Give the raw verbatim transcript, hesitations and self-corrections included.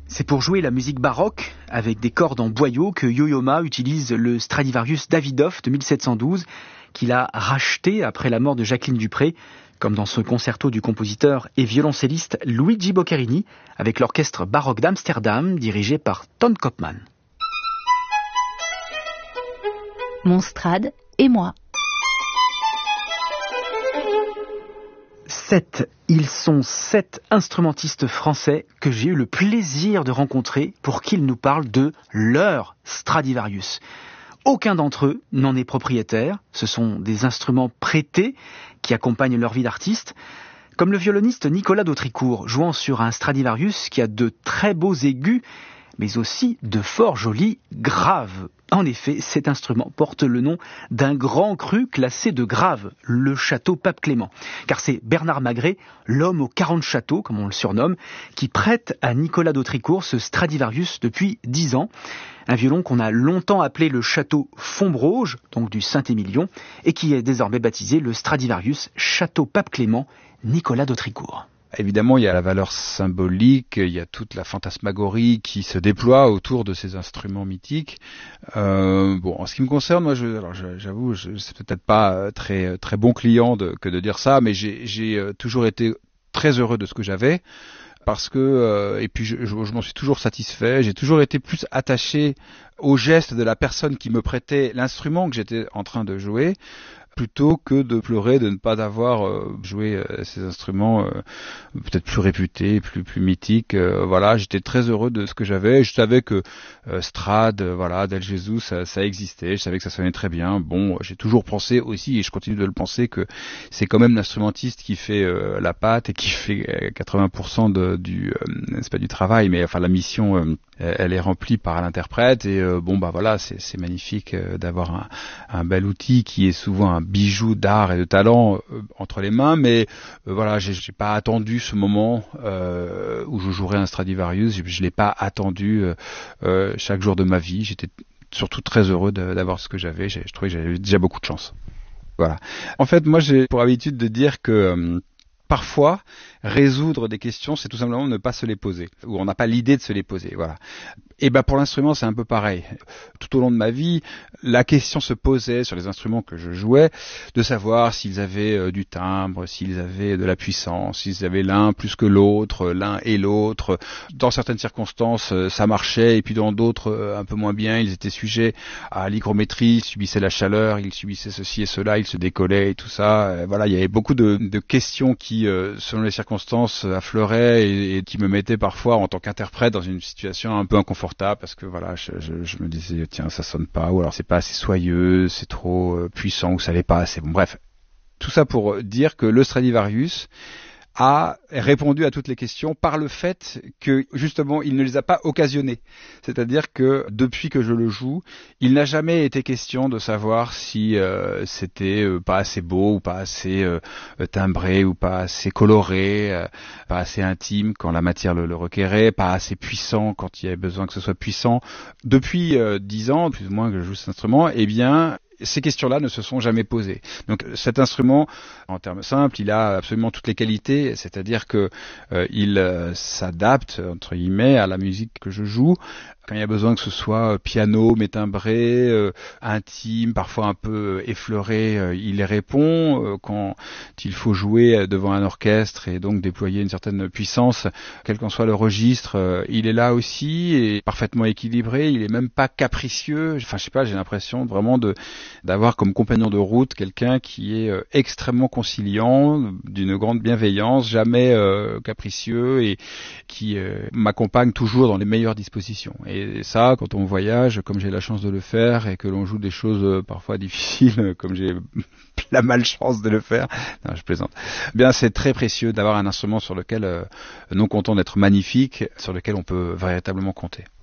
C'est pour jouer la musique baroque, avec des cordes en boyau, que Yo-Yo Ma utilise le Stradivarius Davidoff de mille sept cent douze, qu'il a racheté après la mort de Jacqueline Dupré, comme dans ce concerto du compositeur et violoncelliste Luigi Boccherini, avec l'orchestre baroque d'Amsterdam, dirigé par Ton Koopman. Mon Strad et moi. Sept. Ils sont sept instrumentistes français que j'ai eu le plaisir de rencontrer pour qu'ils nous parlent de leur Stradivarius. Aucun d'entre eux n'en est propriétaire. Ce sont des instruments prêtés qui accompagnent leur vie d'artiste. Comme le violoniste Nicolas d'Autricourt, jouant sur un Stradivarius qui a de très beaux aigus, mais aussi de fort jolis graves. En effet, cet instrument porte le nom d'un grand cru classé de Grave, le château Pape Clément. Car c'est Bernard Magret, l'homme aux quarante châteaux, comme on le surnomme, qui prête à Nicolas d'Autricourt ce Stradivarius depuis dix ans. Un violon qu'on a longtemps appelé le château Fontbroge, donc du Saint-Émilion, et qui est désormais baptisé le Stradivarius Château Pape Clément, Nicolas d'Autricourt. Évidemment, il y a la valeur symbolique, il y a toute la fantasmagorie qui se déploie autour de ces instruments mythiques. Euh, bon, en ce qui me concerne, moi, je, alors j'avoue, je, c'est peut-être pas très très bon client de, que de dire ça, mais j'ai, j'ai toujours été très heureux de ce que j'avais. Parce que, euh, et puis je, je, je m'en suis toujours satisfait, j'ai toujours été plus attaché au geste de la personne qui me prêtait l'instrument que j'étais en train de jouer, plutôt que de pleurer de ne pas avoir euh, joué euh, ces instruments euh, peut-être plus réputés, plus plus mythiques. Euh, voilà, j'étais très heureux de ce que j'avais. Je savais que euh, Strad, euh, voilà, Del Jesus, ça, ça existait. Je savais que ça sonnait très bien. Bon, j'ai toujours pensé aussi, et je continue de le penser, que c'est quand même l'instrumentiste qui fait euh, la patte et qui fait euh, quatre-vingts pour cent de, du, euh, c'est pas du travail, mais enfin la mission, euh, elle est remplie par l'interprète. Et euh, bon, bah voilà, c'est, c'est magnifique euh, d'avoir un, un bel outil qui est souvent un bijou d'art et de talent euh, entre les mains, mais euh, voilà, j'ai, j'ai pas attendu ce moment euh, où je jouerais un Stradivarius. Je, je l'ai pas attendu euh, euh, chaque jour de ma vie. J'étais surtout très heureux de, d'avoir ce que j'avais. J'ai, je trouvais que j'avais déjà beaucoup de chance. Voilà. En fait, moi, j'ai pour habitude de dire que euh, parfois, résoudre des questions, c'est tout simplement ne pas se les poser, ou on n'a pas l'idée de se les poser, voilà. Et ben pour l'instrument, c'est un peu pareil. Tout au long de ma vie, la question se posait sur les instruments que je jouais, de savoir s'ils avaient euh, du timbre, s'ils avaient de la puissance, s'ils avaient l'un plus que l'autre, l'un et l'autre. Dans certaines circonstances, ça marchait, et puis dans d'autres, un peu moins bien, ils étaient sujets à l'hygrométrie, ils subissaient la chaleur, ils subissaient ceci et cela, ils se décollaient et tout ça. Voilà, il y avait beaucoup de, de questions qui, euh, selon les circonstances, affleuraient et, et qui me mettaient parfois en tant qu'interprète dans une situation un peu inconfortable, parce que voilà, je, je, je me disais tiens, ça sonne pas, ou alors c'est pas assez soyeux, c'est trop euh, puissant, ou ça l'est pas assez. Bon, bref, tout ça pour dire que le Stradivarius a répondu à toutes les questions par le fait que, justement, il ne les a pas occasionnées. C'est-à-dire que, depuis que je le joue, il n'a jamais été question de savoir si euh, c'était euh, pas assez beau, ou pas assez euh, timbré, ou pas assez coloré, euh, pas assez intime quand la matière le, le requérait, pas assez puissant quand il y avait besoin que ce soit puissant. Depuis euh, dix ans, plus ou moins, que je joue cet instrument, eh bien, ces questions-là ne se sont jamais posées. Donc cet instrument, en termes simples, il a absolument toutes les qualités, c'est-à-dire que euh, il euh, s'adapte, entre guillemets, à la musique que je joue. Quand il y a besoin que ce soit piano, mais timbré, euh, intime, parfois un peu effleuré, euh, il y répond. Euh, quand il faut jouer devant un orchestre et donc déployer une certaine puissance, quel qu'en soit le registre, euh, il est là aussi, et parfaitement équilibré. Il est même pas capricieux. Enfin, je sais pas, j'ai l'impression vraiment de d'avoir comme compagnon de route quelqu'un qui est euh, extrêmement conciliant, d'une grande bienveillance, jamais euh, capricieux, et qui euh, m'accompagne toujours dans les meilleures dispositions. Et Et ça, quand on voyage, comme j'ai la chance de le faire, et que l'on joue des choses euh, parfois difficiles, comme j'ai la malchance de le faire, non, je plaisante, eh bien c'est très précieux d'avoir un instrument sur lequel, euh, non content d'être magnifique, sur lequel on peut véritablement compter.